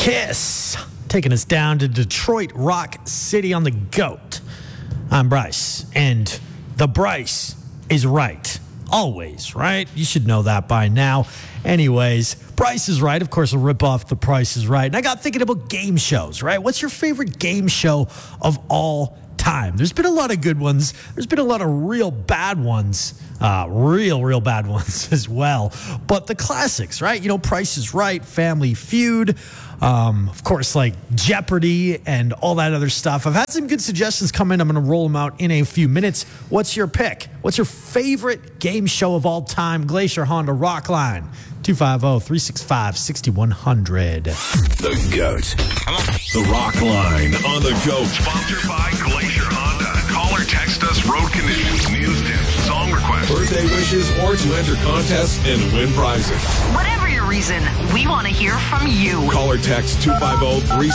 Kiss, taking us down to Detroit Rock City on the GOAT. I'm Bryce, and the Bryce is right. Always, right? You should know that by now. Anyways, Price is Right. Of course, we'll rip off The Price is Right. And I got thinking about game shows, right? What's your favorite game show of all time? There's been a lot of good ones. There's been a lot of real bad ones. Real bad ones as well. But the classics, right? You know, Price is Right, Family Feud, of course, like Jeopardy and all that other stuff. I've had some good suggestions come in. I'm going to roll them out in a few minutes. What's your pick? What's your favorite game show of all time? Glacier Honda Rockline, 250-365-6100. The GOAT. The Rock Line on the GOAT. Sponsored by Glacier Honda. Call or text us road conditions, news tips, song requests, Birthday wishes, or to enter contests and win prizes. Whatever your reason, we want to hear from you. Call or text 250-365-6100.